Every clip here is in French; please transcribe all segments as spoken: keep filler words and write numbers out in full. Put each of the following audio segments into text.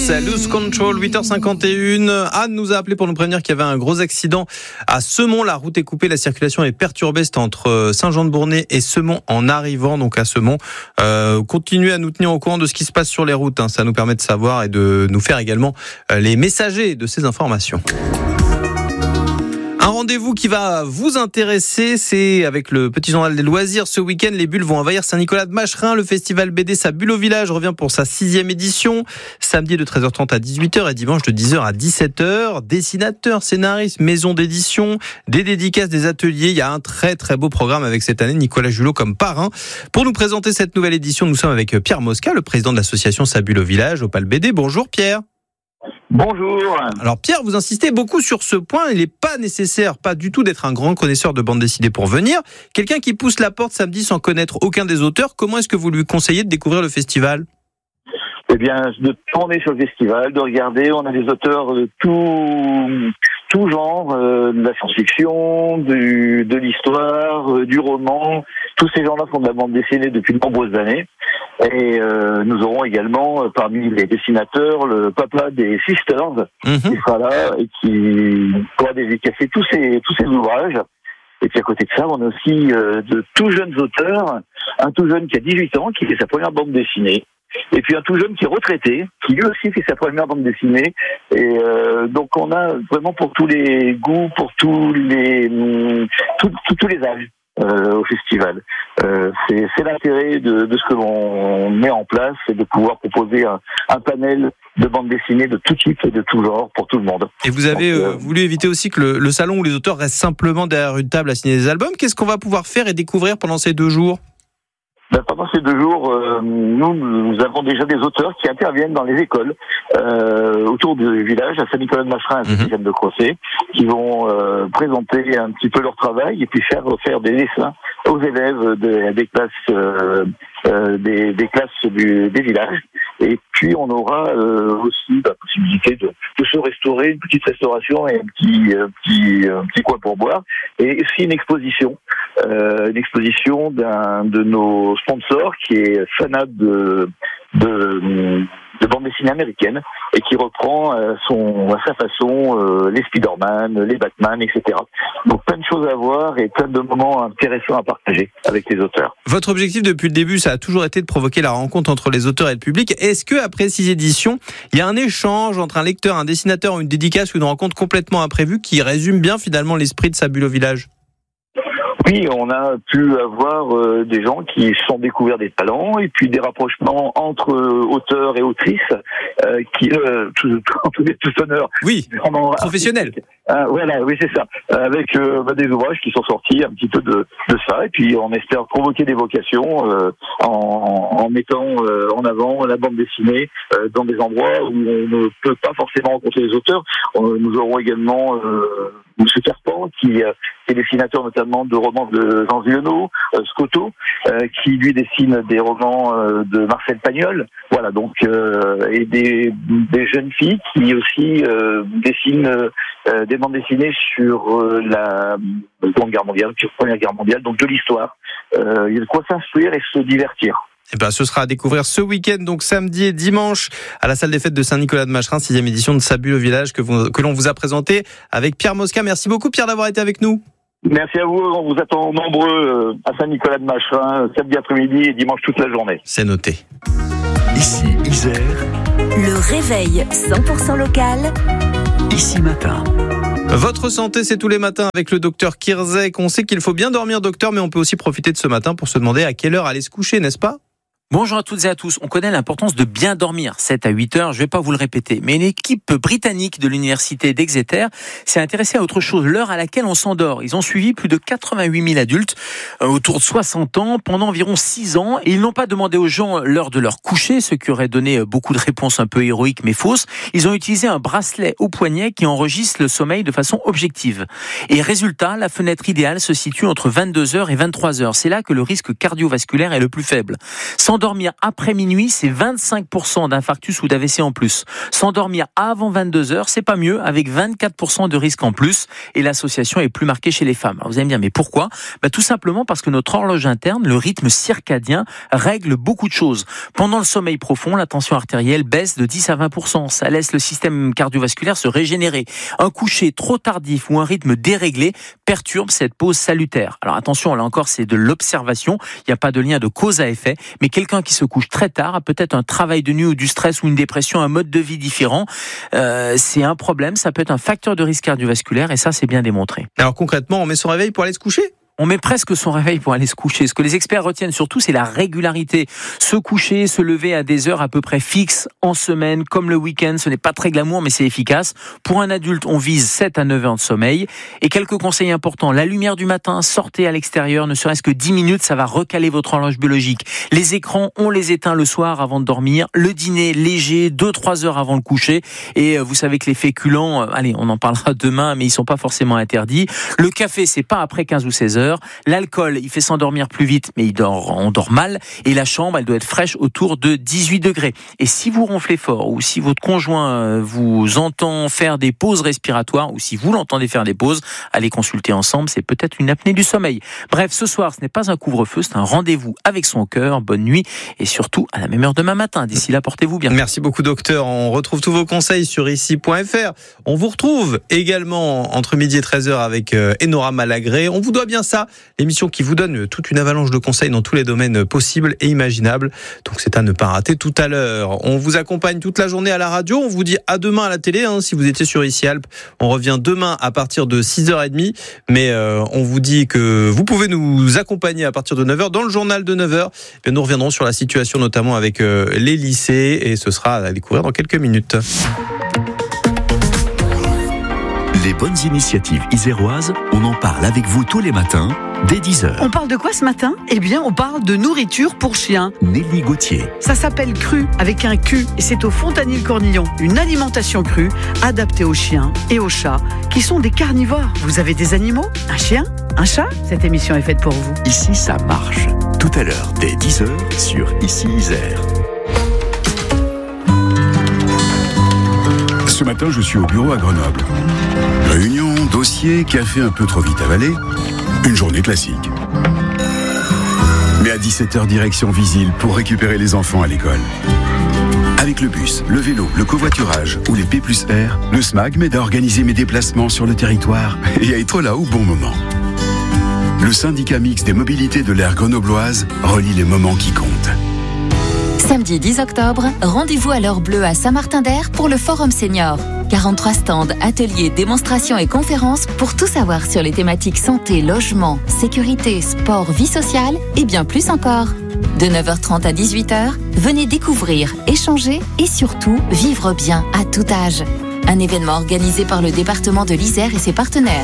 Lose Control, huit heures cinquante et une. Anne nous a appelé pour nous prévenir qu'il y avait un gros accident à Semont. La route est coupée, la circulation est perturbée. C'est entre Saint-Jean-de-Bournay et Semont en arrivant donc à Semont. Euh, continuez à nous tenir au courant de ce qui se passe sur les routes. Hein. Ça nous permet de savoir et de nous faire également les messagers de ces informations. Un rendez-vous qui va vous intéresser, c'est avec le Petit Journal des Loisirs. Ce week-end, les bulles vont envahir Saint-Nicolas-de-Macherin. Le festival B D Sa Bulle au Village revient pour sa sixième édition. Samedi de treize heures trente à dix-huit heures et dimanche de dix heures à dix-sept heures. Dessinateurs, scénaristes, maisons d'édition, des dédicaces, des ateliers. Il y a un très très beau programme avec cette année Nicolas Julot comme parrain. Pour nous présenter cette nouvelle édition, nous sommes avec Pierre Mosca, le président de l'association Sa Bulle au Village, Opal B D. Bonjour Pierre. Bonjour. Alors Pierre, vous insistez beaucoup sur ce point. Il n'est pas nécessaire, pas du tout, d'être un grand connaisseur de bande dessinée pour venir. Quelqu'un qui pousse la porte samedi sans connaître aucun des auteurs, comment est-ce que vous lui conseillez de découvrir le festival ? Eh bien, de tourner sur le festival, de regarder. On a des auteurs de tout, tout genre, euh, de la science-fiction, du, de l'histoire, euh, du roman. Tous ces gens-là font de la bande dessinée depuis de nombreuses années. Et euh, nous aurons également, euh, parmi les dessinateurs, le papa des Sisters, mmh. qui sera là et qui pourra dédicacer tous ces, tous ces ouvrages. Et puis à côté de ça, on a aussi euh, de tout jeunes auteurs, un tout jeune qui a dix-huit ans, qui fait sa première bande dessinée. Et puis un tout jeune qui est retraité, qui lui aussi fait sa première bande dessinée. Et euh, donc on a vraiment pour tous les goûts, pour tous les tous, tous, tous les âges euh, au festival. Euh, c'est, c'est l'intérêt de, de ce que l'on met en place, c'est de pouvoir proposer un, un panel de bandes dessinées de tout type et de tout genre pour tout le monde. Et vous avez donc, euh, voulu éviter aussi que le, le salon où les auteurs restent simplement derrière une table à signer des albums. Qu'est-ce qu'on va pouvoir faire et découvrir pendant ces deux jours ? Ben, pendant ces deux jours, euh, nous, nous avons déjà des auteurs qui interviennent dans les écoles euh, autour du village, à Saint-Nicolas-de-Macherin, à Saint-Étienne de Crossé, qui vont euh, présenter un petit peu leur travail et puis faire faire des dessins aux élèves de, des classes euh, euh, des, des classes du, des villages. Et puis on aura euh, aussi la possibilité de, de se restaurer, une petite restauration et un petit euh, petit un petit coin pour boire, et aussi une exposition, euh, une exposition d'un de nos sponsors qui est fanat de de, de bande dessinée américaine et qui reprend euh, son à sa façon euh, les Spider-Man, les Batman, et cetera. Donc plein de choses à voir et plein de moments intéressants à partager avec les auteurs. Votre objectif depuis le début, ça a toujours été de provoquer la rencontre entre les auteurs et le public. Est-ce que après six éditions, il y a un échange entre un lecteur, un dessinateur, une dédicace ou une rencontre complètement imprévue qui résume bien finalement l'esprit de Sa Bulle au Village ? Oui, on a pu avoir euh, des gens qui se sont découverts des talents et puis des rapprochements entre euh, auteurs et autrices euh, qui, euh, tout, tout, tout honneur. Oui, professionnels. Euh, voilà, oui, c'est ça. Avec euh, bah, des ouvrages qui sont sortis un petit peu de, de ça, et puis on espère provoquer des vocations euh, en, en mettant euh, en avant la bande dessinée euh, dans des endroits où on ne peut pas forcément rencontrer les auteurs. Euh, nous aurons également euh, M. Carpent, qui, euh, qui est dessinateur notamment de romans de Jean Giono, euh, Scotto, euh, qui lui dessine des romans euh, de Marcel Pagnol. Voilà, donc euh, et des, des jeunes filles qui aussi euh, dessinent euh, des bandes dessinées sur euh, la Seconde Guerre mondiale, sur la Première Guerre mondiale, donc de l'histoire. Euh, il y a de quoi s'instruire et se divertir. Eh ben, ce sera à découvrir ce week-end, donc samedi et dimanche, à la salle des fêtes de Saint-Nicolas-de-Macherin, sixième édition de Sa Bulle au Village, que, vous, que l'on vous a présenté avec Pierre Mosca. Merci beaucoup Pierre d'avoir été avec nous. Merci à vous, on vous attend nombreux à Saint-Nicolas-de-Macherin, samedi après-midi et dimanche toute la journée. C'est noté. Ici Isère. Le réveil cent pour cent local. Ici Matin. Votre santé, c'est tous les matins avec le docteur Kirzek. On sait qu'il faut bien dormir, docteur, mais on peut aussi profiter de ce matin pour se demander à quelle heure aller se coucher, n'est-ce pas ? Bonjour à toutes et à tous. On connaît l'importance de bien dormir, sept à huit heures, je ne vais pas vous le répéter. Mais une équipe britannique de l'université d'Exeter s'est intéressée à autre chose, l'heure à laquelle on s'endort. Ils ont suivi plus de quatre-vingt-huit mille adultes, euh, autour de soixante ans, pendant environ six ans. Et ils n'ont pas demandé aux gens l'heure de leur coucher, ce qui aurait donné beaucoup de réponses un peu héroïques mais fausses. Ils ont utilisé un bracelet au poignet qui enregistre le sommeil de façon objective. Et résultat, la fenêtre idéale se situe entre vingt-deux heures et vingt-trois heures. C'est là que le risque cardiovasculaire est le plus faible. Sans S'endormir après minuit, c'est vingt-cinq pour cent d'infarctus ou d'A V C en plus. S'endormir avant vingt-deux heures, c'est pas mieux, avec vingt-quatre pour cent de risque en plus. Et l'association est plus marquée chez les femmes. Alors vous allez me dire, mais pourquoi ? Bah, tout simplement parce que notre horloge interne, le rythme circadien, règle beaucoup de choses. Pendant le sommeil profond, la tension artérielle baisse de dix à vingt pour cent. Ça laisse le système cardiovasculaire se régénérer. Un coucher trop tardif ou un rythme déréglé perturbe cette pause salutaire. Alors attention, là encore, c'est de l'observation. Il n'y a pas de lien de cause à effet. Mais quelqu'un qui se couche très tard a peut-être un travail de nuit ou du stress ou une dépression, un mode de vie différent. Euh, c'est un problème. Ça peut être un facteur de risque cardiovasculaire et ça, c'est bien démontré. Alors concrètement, on met son réveil pour aller se coucher ? On met presque son réveil pour aller se coucher. Ce que les experts retiennent surtout, c'est la régularité. Se coucher, se lever à des heures à peu près fixes en semaine, comme le week-end. Ce n'est pas très glamour, mais c'est efficace. Pour un adulte, on vise sept à neuf heures de sommeil. Et quelques conseils importants. La lumière du matin, sortez à l'extérieur, ne serait-ce que dix minutes, ça va recaler votre horloge biologique. Les écrans, on les éteint le soir avant de dormir. Le dîner léger, deux à trois heures avant le coucher. Et vous savez que les féculents, allez, on en parlera demain, mais ils sont pas forcément interdits. Le café, c'est pas après quinze ou seize heures. L'alcool, il fait s'endormir plus vite, mais il dort, on dort mal. Et la chambre, elle doit être fraîche autour de dix-huit degrés. Et si vous ronflez fort, ou si votre conjoint vous entend faire des pauses respiratoires, ou si vous l'entendez faire des pauses, allez consulter ensemble, c'est peut-être une apnée du sommeil. Bref, ce soir, ce n'est pas un couvre-feu, c'est un rendez-vous avec son cœur. Bonne nuit, et surtout à la même heure demain matin. D'ici là, portez-vous bien. Merci beaucoup, docteur. On retrouve tous vos conseils sur ici point f r. On vous retrouve également entre midi et treize heures avec Enora Malagré. On vous doit bien ça. L'émission qui vous donne toute une avalanche de conseils dans tous les domaines possibles et imaginables. Donc c'est à ne pas rater tout à l'heure. On vous accompagne toute la journée à la radio. On vous dit à demain à la télé, hein, si vous étiez sur Ici Alpes. On revient demain à partir de six heures trente. Mais euh, on vous dit que vous pouvez nous accompagner à partir de neuf heures. Dans le journal de neuf heures, eh bien, nous reviendrons sur la situation notamment avec euh, les lycées. Et ce sera à découvrir dans quelques minutes. Les bonnes initiatives iséroises, on en parle avec vous tous les matins, dès dix heures. On parle de quoi ce matin ? Eh bien, on parle de nourriture pour chiens. Nelly Gauthier. Ça s'appelle Cru, avec un Q, et c'est au Fontanil-Cornillon. Une alimentation crue, adaptée aux chiens et aux chats, qui sont des carnivores. Vous avez des animaux ? Un chien ? Un chat ? Cette émission est faite pour vous. Ici, ça marche. Tout à l'heure, dès dix heures, sur Ici Isère. Ce matin, je suis au bureau à Grenoble. Réunion, dossier, café un peu trop vite avalé. Une journée classique. Mais à dix-sept heures, direction Visil pour récupérer les enfants à l'école. Avec le bus, le vélo, le covoiturage ou les P plus R, le S M A G m'aide à organiser mes déplacements sur le territoire et à être là au bon moment. Le syndicat mixte des mobilités de l'aire grenobloise relie les moments qui comptent. Samedi dix octobre, rendez-vous à l'heure bleue à Saint-Martin-d'Air pour le Forum Senior. quarante-trois stands, ateliers, démonstrations et conférences pour tout savoir sur les thématiques santé, logement, sécurité, sport, vie sociale et bien plus encore. De neuf heures trente à dix-huit heures, venez découvrir, échanger et surtout vivre bien à tout âge. Un événement organisé par le département de l'Isère et ses partenaires.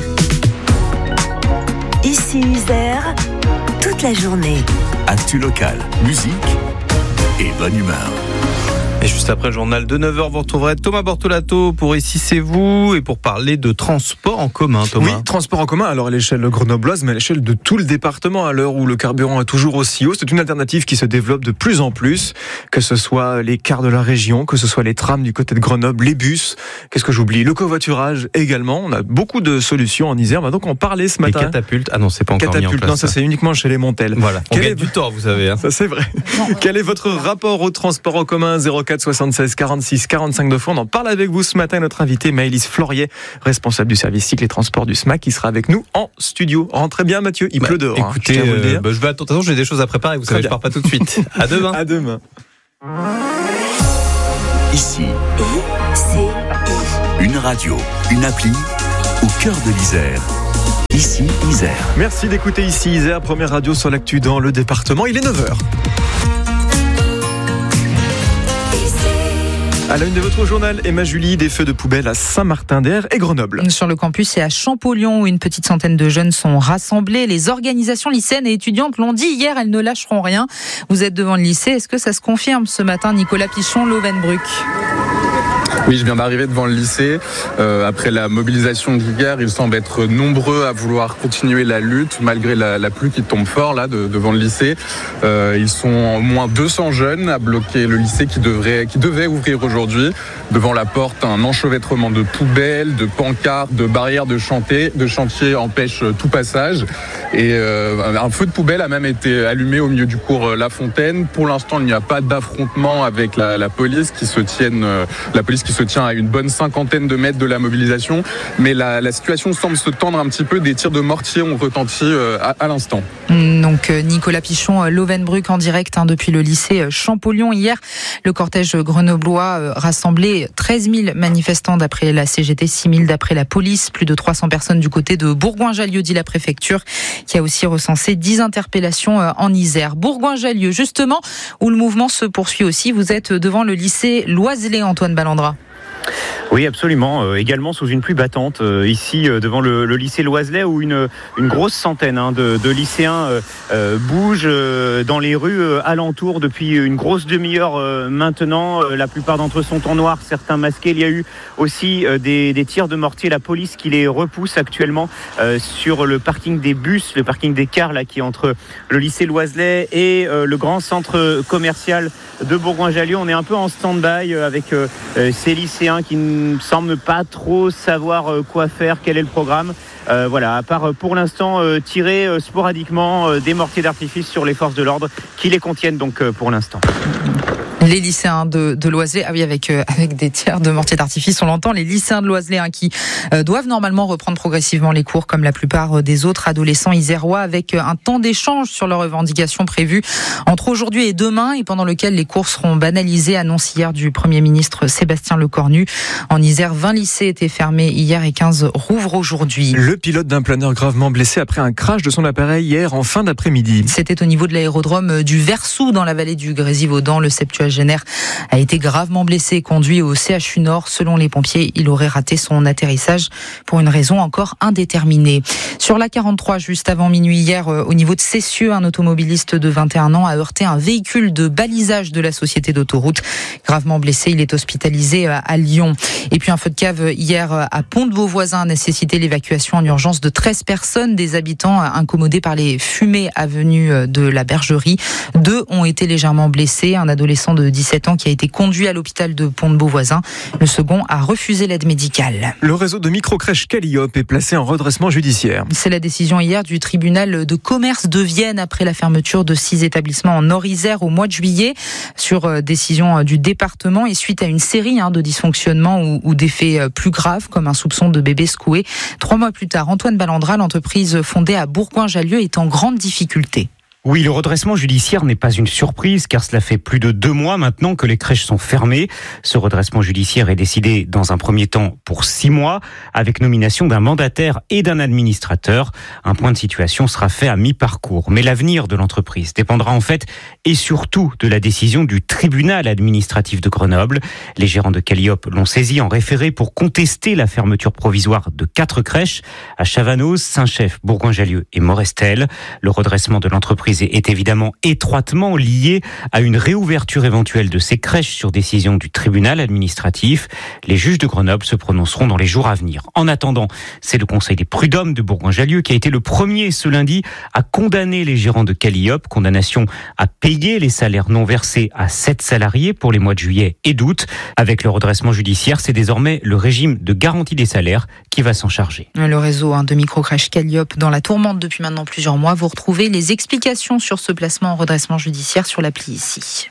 Ici Isère, toute la journée. Actu locale, musique et bonne humeur. Et juste après le journal de neuf heures, vous retrouverez Thomas Bortolato pour Ici c'est vous et pour parler de transport en commun, Thomas. Oui, transport en commun, alors à l'échelle grenobloise, mais à l'échelle de tout le département, à l'heure où le carburant est toujours aussi haut. C'est une alternative qui se développe de plus en plus, que ce soit les cars de la région, que ce soit les trams du côté de Grenoble, les bus, qu'est-ce que j'oublie, le covoiturage également. On a beaucoup de solutions en Isère. On va donc en parler ce matin. Les catapultes, ah non, c'est pas encore catapultes, mis en place. Non, ça c'est uniquement chez les Montels. Voilà, on Quel gagne est... du temps, vous savez. Hein. Ça c'est vrai. Quel est votre rapport au transport en commun ? zéro quatre soixante-seize quarante-six quarante-cinq de fois. On en parle avec vous ce matin. Notre invité Maëlys Florier, responsable du service cycle et transport du S M A C, qui sera avec nous en studio. Rentrez bien, Mathieu. Il bah, pleut dehors. Écoutez, hein, je, euh, bah, je vais attendre. J'ai des choses à préparer. Vous Très savez, bien. je pars pas tout de suite. À demain. À demain. Ici, I, une radio, une appli au cœur de l'Isère. Ici Isère. Merci d'écouter Ici Isère, première radio sur l'actu dans le département. Il est neuf heures. À la une de votre journal, Emma Julie, des feux de poubelle à Saint-Martin-d'Air et Grenoble. Sur le campus et à Champollion, où une petite centaine de jeunes sont rassemblés. Les organisations lycéennes et étudiantes l'ont dit hier, elles ne lâcheront rien. Vous êtes devant le lycée, est-ce que ça se confirme ce matin, Nicolas Pichon, Lovenbruck ? Oui, je viens d'arriver devant le lycée. Euh, après la mobilisation d'hier, ils semblent être nombreux à vouloir continuer la lutte malgré la, la pluie qui tombe fort là de, devant le lycée. Euh, ils sont au moins deux cents jeunes à bloquer le lycée qui devrait, qui devait ouvrir aujourd'hui. Devant la porte, un enchevêtrement de poubelles, de pancartes, de barrières de chantier, de chantier empêche tout passage. Et euh, un feu de poubelle a même été allumé au milieu du cours La Fontaine. Pour l'instant, il n'y a pas d'affrontement avec la, la police qui se tienne, euh, la police qui se tient à une bonne cinquantaine de mètres de la mobilisation. Mais la, la situation semble se tendre un petit peu. Des tirs de mortier ont retenti euh, à, à l'instant. Donc Nicolas Pichon, Lovenbruck en direct hein, depuis le lycée Champollion. Hier, le cortège grenoblois euh, rassemblait treize mille manifestants d'après la C G T, six mille d'après la police, plus de trois cents personnes du côté de Bourgoin-Jallieu, dit la préfecture, qui a aussi recensé dix interpellations euh, en Isère. Bourgoin-Jallieu, justement, où le mouvement se poursuit aussi. Vous êtes devant le lycée Loiselet, Antoine Ballandra. Oui, absolument. Euh, également sous une pluie battante, euh, ici euh, devant le, le lycée Loiselet, où une, une grosse centaine hein, de, de lycéens euh, euh, bougent euh, dans les rues euh, alentours depuis une grosse demi-heure euh, maintenant. Euh, la plupart d'entre eux sont en noir, certains masqués. Il y a eu aussi euh, des, des tirs de mortier. La police qui les repousse actuellement euh, sur le parking des bus, le parking des cars là, qui est entre le lycée Loiselet et euh, le grand centre commercial de Bourgoin-Jallieu. On est un peu en stand-by euh, avec euh, ces lycéens qui ne semblent pas trop savoir euh, quoi faire, quel est le programme. Euh, voilà, à part pour l'instant euh, tirer euh, sporadiquement euh, des mortiers d'artifice sur les forces de l'ordre qui les contiennent donc euh, pour l'instant. Les lycéens de, de Loiselet, ah oui, avec, euh, avec des tirs de mortier d'artifice, on l'entend, les lycéens de Loiselet hein, qui euh, doivent normalement reprendre progressivement les cours comme la plupart des autres adolescents isérois, avec un temps d'échange sur leurs revendications prévues entre aujourd'hui et demain et pendant lequel les cours seront banalisés, annonce hier du Premier ministre Sébastien Lecornu. En Isère, vingt lycées étaient fermés hier et quinze rouvrent aujourd'hui. Le pilote d'un planeur gravement blessé après un crash de son appareil hier en fin d'après-midi. C'était au niveau de l'aérodrome du Versou dans la vallée du Grésivaudan. Le septuagénaire a été gravement blessé et conduit au C H U Nord. Selon les pompiers, il aurait raté son atterrissage pour une raison encore indéterminée. Sur l'A quarante-trois, juste avant minuit hier, au niveau de Cessieux, un automobiliste de vingt et un ans a heurté un véhicule de balisage de la société d'autoroute. Gravement blessé, il est hospitalisé à Lyon. Et puis un feu de cave hier à Pont-de-Beauvoisin a nécessité l'évacuation en urgence de treize personnes, des habitants incommodés par les fumées avenues de la Bergerie. Deux ont été légèrement blessés, un adolescent de dix-sept ans qui a été conduit à l'hôpital de Pont-de-Beauvoisin. Le second a refusé l'aide médicale. Le réseau de microcrèches Calliope est placé en redressement judiciaire. C'est la décision hier du tribunal de commerce de Vienne après la fermeture de six établissements en Nord-Isère au mois de juillet, sur décision du département et suite à une série de dysfonctionnements ou, ou d'effets plus graves comme un soupçon de bébé secoué. Trois mois plus tard, Antoine Ballandra, l'entreprise fondée à Bourgoin-Jallieu, est en grande difficulté. Oui, le redressement judiciaire n'est pas une surprise car cela fait plus de deux mois maintenant que les crèches sont fermées. Ce redressement judiciaire est décidé dans un premier temps pour six mois avec nomination d'un mandataire et d'un administrateur. Un point de situation sera fait à mi-parcours. Mais l'avenir de l'entreprise dépendra en fait et surtout de la décision du tribunal administratif de Grenoble. Les gérants de Calliope l'ont saisi en référé pour contester la fermeture provisoire de quatre crèches à Chavanoz, Saint-Chef, Bourgoin-Jallieu et Morestel. Le redressement de l'entreprise est évidemment étroitement lié à une réouverture éventuelle de ces crèches sur décision du tribunal administratif. Les juges de Grenoble se prononceront dans les jours à venir. En attendant, c'est le Conseil des prud'hommes de Bourgoin-Jallieu qui a été le premier ce lundi à condamner les gérants de Calliope, condamnation à payer les salaires non versés à sept salariés pour les mois de juillet et d'août. Avec le redressement judiciaire, c'est désormais le régime de garantie des salaires qui va s'en charger. Le réseau de microcrèches Calliope dans la tourmente depuis maintenant plusieurs mois. Vous retrouvez les explications sur ce placement en redressement judiciaire sur l'appli ici.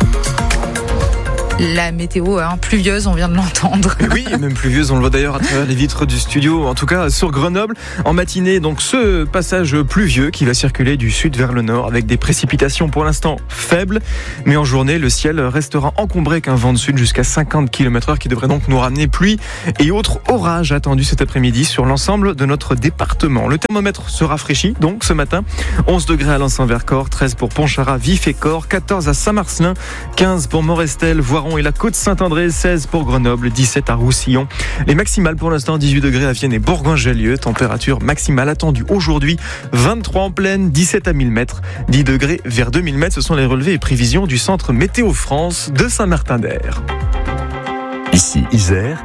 La météo hein, pluvieuse, on vient de l'entendre. Oui, même pluvieuse, on le voit d'ailleurs à travers les vitres du studio, en tout cas sur Grenoble. En matinée, donc ce passage pluvieux qui va circuler du sud vers le nord avec des précipitations pour l'instant faibles. Mais en journée, le ciel restera encombré avec un vent de sud jusqu'à cinquante kilomètres heure qui devrait donc nous ramener pluie et autres orages attendus cet après-midi sur l'ensemble de notre département. Le thermomètre se rafraîchit donc ce matin. onze degrés à Lens-en-Vercors, treize pour Pontcharrat, Vif et Corps, quatorze à Saint-Marcelin, quinze pour Morestel, Voiron et la Côte-Saint-André, seize pour Grenoble, dix-sept à Roussillon. Les maximales pour l'instant, dix-huit degrés à Vienne et Bourgoin-Jallieu. Température maximale attendue aujourd'hui, vingt-trois en plaine, dix-sept à mille mètres, dix degrés vers deux mille mètres. Ce sont les relevés et prévisions du centre Météo France de Saint-Martin-d'Air. Ici Isère.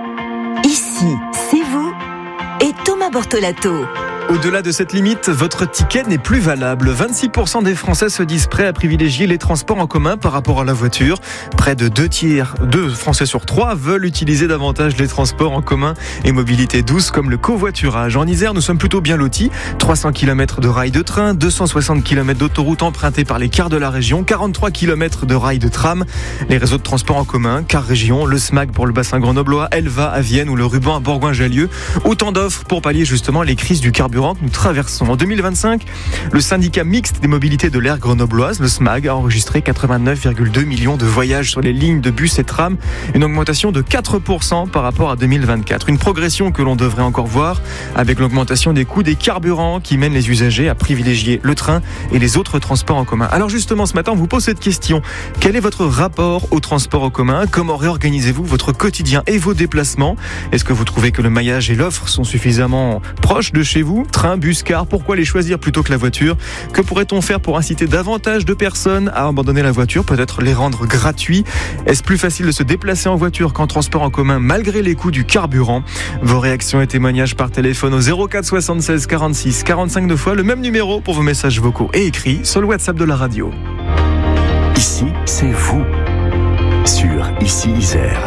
Ici, c'est vous et Thomas Bortolato. Au-delà de cette limite, votre ticket n'est plus valable. vingt-six pour cent des Français se disent prêts à privilégier les transports en commun par rapport à la voiture. Près de deux tiers, deux Français sur trois veulent utiliser davantage les transports en commun et mobilité douce comme le covoiturage. En Isère, nous sommes plutôt bien lotis. trois cents kilomètres de rails de train, deux cent soixante kilomètres d'autoroutes empruntées par les cars de la région, quarante-trois kilomètres de rails de tram. Les réseaux de transports en commun, Car Région, le SMAG pour le bassin grenoblois, Elva à Vienne ou le Ruban à Bourgoin-Jallieu. Autant d'offres pour pallier justement les crises du carburant que nous traversons. En deux mille vingt-cinq, le syndicat mixte des mobilités de l'aire grenobloise, le SMAG, a enregistré quatre-vingt-neuf virgule deux millions de voyages sur les lignes de bus et trams, une augmentation de quatre pour cent par rapport à deux mille vingt-quatre. Une progression que l'on devrait encore voir avec l'augmentation des coûts des carburants qui mènent les usagers à privilégier le train et les autres transports en commun. Alors justement, ce matin, on vous pose cette question. Quel est votre rapport au transport en commun ? Comment réorganisez-vous votre quotidien et vos déplacements ? Est-ce que vous trouvez que le maillage et l'offre sont suffisamment proches de chez vous ? Train, bus, car, pourquoi les choisir plutôt que la voiture ? Que pourrait-on faire pour inciter davantage de personnes à abandonner la voiture ? Peut-être les rendre gratuits ? Est-ce plus facile de se déplacer en voiture qu'en transport en commun malgré les coûts du carburant ? Vos réactions et témoignages par téléphone au zéro quatre soixante-seize quarante-six quarante-cinq deux fois, le même numéro pour vos messages vocaux et écrits sur le WhatsApp de la radio. Ici, c'est vous. Sur Ici Isère.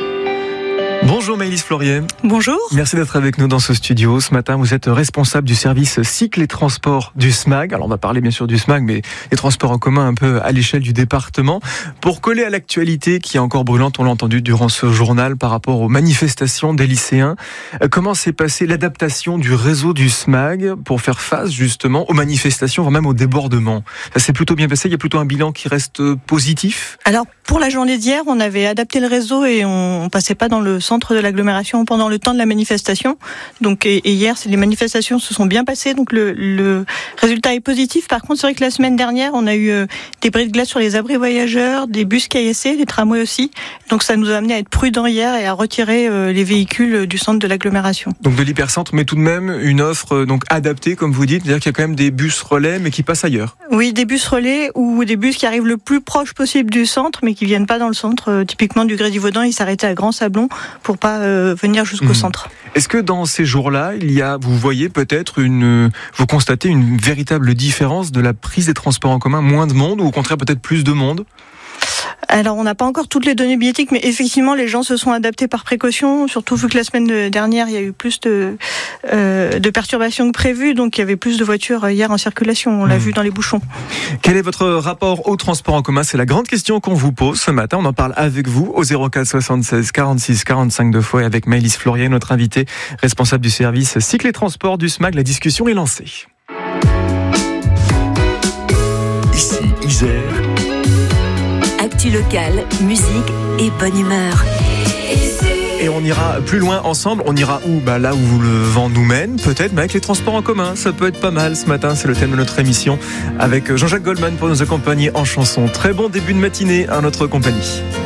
Bonjour Maëlys Florier. Bonjour. Merci d'être avec nous dans ce studio. Ce matin, vous êtes responsable du service cycle et transport du SMAG. Alors on va parler bien sûr du SMAG, mais les transports en commun un peu à l'échelle du département. Pour coller à l'actualité qui est encore brûlante, on l'a entendu durant ce journal par rapport aux manifestations des lycéens. Comment s'est passée l'adaptation du réseau du SMAG pour faire face justement aux manifestations, voire même aux débordements ? Ça s'est plutôt bien passé, il y a plutôt un bilan qui reste positif ? Alors pour la journée d'hier, on avait adapté le réseau et on, on passait pas dans le centre de l'agglomération pendant le temps de la manifestation. Donc, et, et hier, les manifestations se sont bien passées, donc le, le résultat est positif. Par contre, c'est vrai que la semaine dernière, on a eu euh, des bris de glace sur les abris voyageurs, des bus K S C, des tramways aussi. Donc ça nous a amené à être prudents hier et à retirer euh, les véhicules du centre de l'agglomération. Donc de l'hypercentre, mais tout de même une offre euh, donc adaptée, comme vous dites, c'est-à-dire qu'il y a quand même des bus relais, mais qui passent ailleurs. Oui, des bus relais ou des bus qui arrivent le plus proche possible du centre, mais qui viennent pas dans le centre. Euh, typiquement du Grésivaudan, ils s'arrêtaient à Grand Sablon pour pas euh, venir jusqu'au mmh. centre. Est-ce que dans ces jours-là, il y a, vous voyez peut-être une, vous constatez une véritable différence de la prise des transports en commun, moins de monde ou au contraire peut-être plus de monde ? Alors, on n'a pas encore toutes les données billettiques, mais effectivement, les gens se sont adaptés par précaution, surtout vu que la semaine dernière, il y a eu plus de, euh, de perturbations que prévu, donc il y avait plus de voitures hier en circulation, on l'a mmh. vu dans les bouchons. Quel est votre rapport au transport en commun ? C'est la grande question qu'on vous pose ce matin, on en parle avec vous au zéro quatre soixante-seize quarante-six quarante-cinq deux fois et avec Maëlys Florier, notre invitée, responsable du service cycle et transport du SMAG. La discussion est lancée. Ici, Isère. Actu locale, musique et bonne humeur. Et on ira plus loin ensemble. On ira où ? Bah là où le vent nous mène, peut-être, mais avec les transports en commun. Ça peut être pas mal ce matin. C'est le thème de notre émission avec Jean-Jacques Goldman pour nous accompagner en chanson. Très bon début de matinée à notre compagnie.